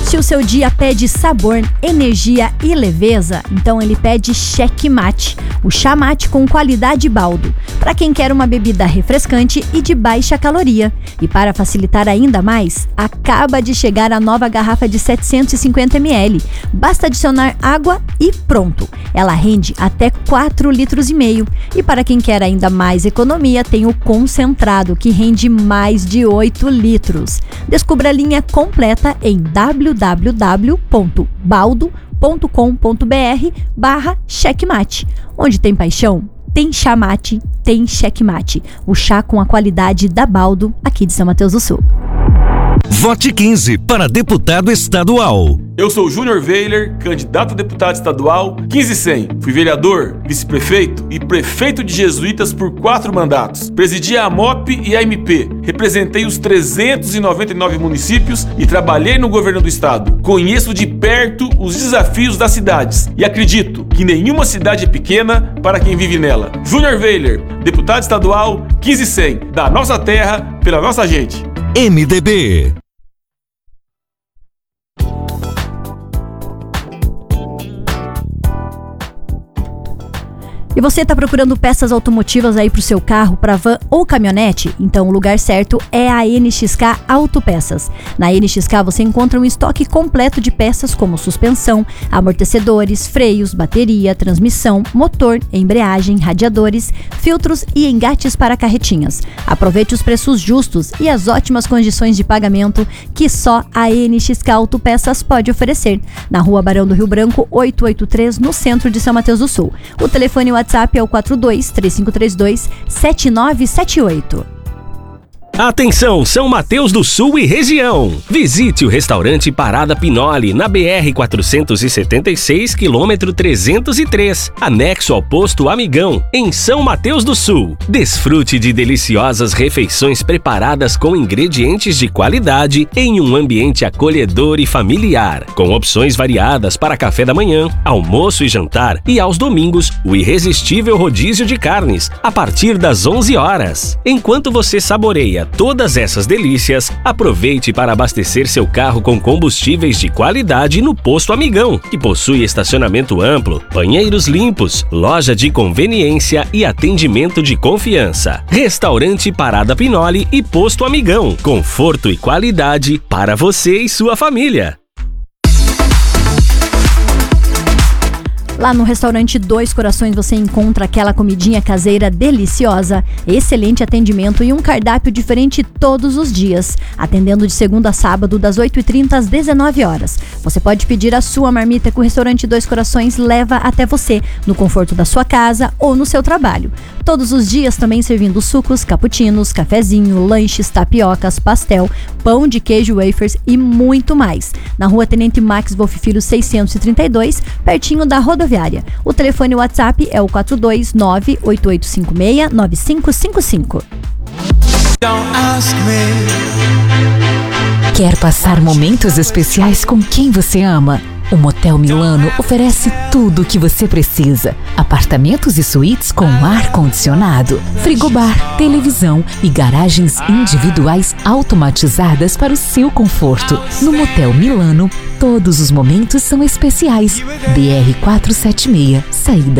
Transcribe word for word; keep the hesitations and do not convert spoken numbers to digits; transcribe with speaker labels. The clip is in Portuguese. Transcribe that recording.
Speaker 1: Se o seu dia pede sabor, energia e leveza, então ele pede Checkmate, o chá mate com qualidade Baldo, para quem quer uma bebida refrescante e de baixa caloria. E para facilitar ainda mais, acaba de chegar a nova garrafa de setecentos e cinquenta mililitros. Basta adicionar água e pronto. Ela rende até quatro litros e meio. E para quem quer ainda mais economia, tem o concentrado, que rende mais de oito litros. Descubra a linha completa em w w w ponto baldo ponto com ponto b r barra checkmate. Onde tem paixão, tem chá mate, tem Checkmate. O chá com a qualidade da Baldo, aqui de São Mateus do Sul.
Speaker 2: Vote quinze para deputado estadual.
Speaker 3: Eu sou Júnior Weiler, candidato a deputado estadual quinze cem. Fui vereador, vice-prefeito e prefeito de Jesuítas por quatro mandatos. Presidi a AMOP e a M P. Representei os trezentos e noventa e nove municípios e trabalhei no governo do estado. Conheço de perto os desafios das cidades e acredito que nenhuma cidade é pequena para quem vive nela. Júnior Weiler, deputado estadual quinze cem, da nossa terra, pela nossa gente.
Speaker 2: M D B.
Speaker 1: E você está procurando peças automotivas aí para o seu carro, para van ou caminhonete? Então o lugar certo é a N X K Autopeças. Na N X K você encontra um estoque completo de peças como suspensão, amortecedores, freios, bateria, transmissão, motor, embreagem, radiadores, filtros e engates para carretinhas. Aproveite os preços justos e as ótimas condições de pagamento que só a N X K Autopeças pode oferecer. Na Rua Barão do Rio Branco, oitocentos e oitenta e três, no centro de São Mateus do Sul. O telefone WhatsApp é o quatro dois, três cinco três dois, sete nove sete oito.
Speaker 4: Atenção, São Mateus do Sul e região! Visite o restaurante Parada Pinoli, na B R quatrocentos e setenta e seis, quilômetro trezentos e três, anexo ao posto Amigão, em São Mateus do Sul. Desfrute de deliciosas refeições preparadas com ingredientes de qualidade em um ambiente acolhedor e familiar, com opções variadas para café da manhã, almoço e jantar, e aos domingos, o irresistível rodízio de carnes, a partir das onze horas. Enquanto você saboreia todas essas delícias, aproveite para abastecer seu carro com combustíveis de qualidade no Posto Amigão, que possui estacionamento amplo, banheiros limpos, loja de conveniência e atendimento de confiança. Restaurante Parada Pinoli e Posto Amigão, conforto e qualidade para você e sua família.
Speaker 1: Lá no restaurante Dois Corações você encontra aquela comidinha caseira deliciosa, excelente atendimento e um cardápio diferente todos os dias, atendendo de segunda a sábado das oito e trinta às dezenove horas. Você pode pedir a sua marmita que o restaurante Dois Corações leva até você, no conforto da sua casa ou no seu trabalho. Todos os dias também servindo sucos, cappuccinos, cafezinho, lanches, tapiocas, pastel, pão de queijo, wafers e muito mais. Na Rua Tenente Max Wolf Filho seiscentos e trinta e dois, pertinho da rodoviária. O telefone WhatsApp é o quatro dois nove, oito oito cinco seis, nove cinco cinco cinco.
Speaker 5: Quer passar momentos especiais com quem você ama? O Motel Milano oferece tudo o que você precisa. Apartamentos e suítes com ar-condicionado, frigobar, televisão e garagens individuais automatizadas para o seu conforto. No Motel Milano, todos os momentos são especiais. B R quatrocentos e setenta e seis, saída